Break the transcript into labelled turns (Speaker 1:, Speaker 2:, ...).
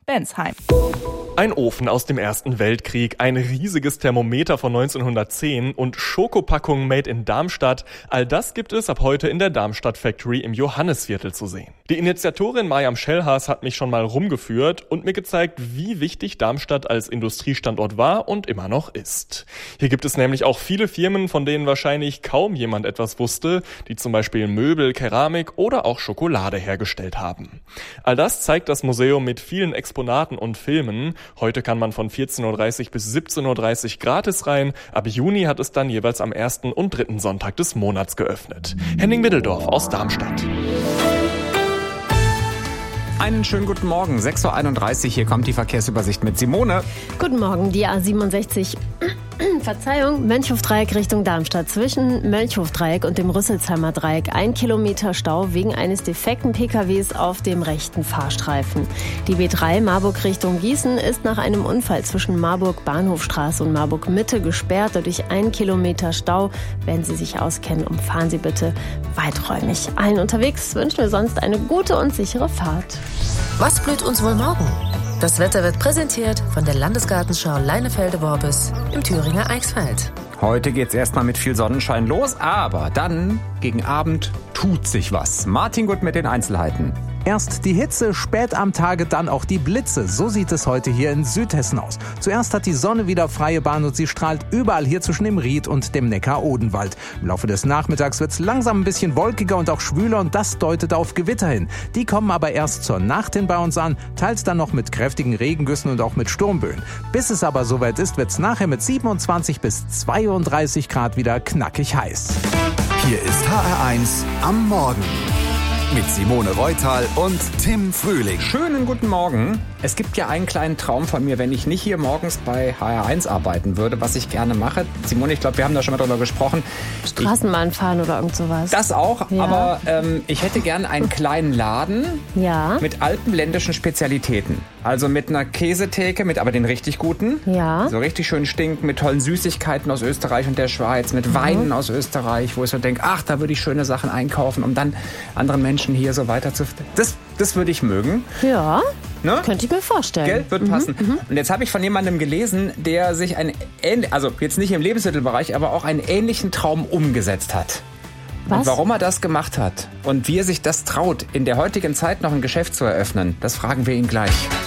Speaker 1: Bensheim.
Speaker 2: Ein Ofen aus dem Ersten Weltkrieg, ein riesiges Thermometer von 1910 und Schokopackungen made in Darmstadt. All das gibt es ab heute in der Darmstadt Factory im Johannisviertel zu sehen. Die Initiatorin Mariam Schellhaas hat mich schon mal rumgeführt und mir gezeigt, wie wichtig Darmstadt als Industriestandort war und immer noch ist. Hier gibt es nämlich auch viele Firmen, von denen wahrscheinlich kaum jemand etwas wusste, die zum Beispiel Möbel, Keramik oder auch Schokolade hergestellt haben. All das zeigt das Museum mit vielen Exponaten und Filmen. Heute kann man von 14.30 Uhr bis 17.30 Uhr gratis rein. Ab Juni hat es dann jeweils am 1. und 3. Sonntag des Monats geöffnet. Henning Middeldorf aus Darmstadt.
Speaker 3: Einen schönen guten Morgen, 6.31 Uhr, hier kommt die Verkehrsübersicht mit Simone.
Speaker 4: Guten Morgen, die A67, Mönchhofdreieck Richtung Darmstadt. Zwischen Mönchhofdreieck und dem Rüsselsheimer Dreieck 1 Kilometer Stau wegen eines defekten PKWs auf dem rechten Fahrstreifen. Die B3 Marburg Richtung Gießen ist nach einem Unfall zwischen Marburg Bahnhofstraße und Marburg Mitte gesperrt. Dadurch 1 Kilometer Stau. Wenn Sie sich auskennen, umfahren Sie bitte weiträumig. Allen unterwegs wünschen wir sonst eine gute und sichere Fahrt.
Speaker 5: Was blüht uns wohl morgen? Das Wetter wird präsentiert von der Landesgartenschau Leinefelde-Worbis im Thüringer Eichsfeld.
Speaker 3: Heute geht's erstmal mit viel Sonnenschein los, aber dann gegen Abend tut sich was. Martin Gut mit den Einzelheiten.
Speaker 6: Erst die Hitze, spät am Tage dann auch die Blitze. So sieht es heute hier in Südhessen aus. Zuerst hat die Sonne wieder freie Bahn und sie strahlt überall hier zwischen dem Ried und dem Neckar-Odenwald. Im Laufe des Nachmittags wird es langsam ein bisschen wolkiger und auch schwüler und das deutet auf Gewitter hin. Die kommen aber erst zur Nacht hin bei uns an, teils dann noch mit kräftigen Regengüssen und auch mit Sturmböen. Bis es aber soweit ist, wird es nachher mit 27 bis 32 Grad wieder knackig heiß.
Speaker 7: Hier ist HR1 am Morgen. Mit Simone Reutal und Tim Frühling.
Speaker 3: Schönen guten Morgen. Es gibt ja einen kleinen Traum von mir, wenn ich nicht hier morgens bei HR1 arbeiten würde, was ich gerne mache. Simone, ich glaube, wir haben da schon mal drüber gesprochen.
Speaker 4: Straßenbahn fahren oder irgend sowas.
Speaker 3: Das auch, ja. Aber ich hätte gerne einen kleinen Laden mit alpenländischen Spezialitäten. Also mit einer Käsetheke, mit aber den richtig guten.
Speaker 4: Ja.
Speaker 3: So richtig schön stinken, mit tollen Süßigkeiten aus Österreich und der Schweiz, mit Weinen aus Österreich, wo ich so denke, ach, da würde ich schöne Sachen einkaufen, um dann anderen Menschen hier so weiter zu... Das würde ich mögen.
Speaker 4: Ja,
Speaker 3: ne?
Speaker 4: Könnte ich mir vorstellen.
Speaker 3: Geld wird passen. Und jetzt habe ich von jemandem gelesen, der sich also jetzt nicht im Lebensmittelbereich, aber auch einen ähnlichen Traum umgesetzt hat.
Speaker 4: Was?
Speaker 3: Und warum er das gemacht hat und wie er sich das traut, in der heutigen Zeit noch ein Geschäft zu eröffnen, das fragen wir ihn gleich.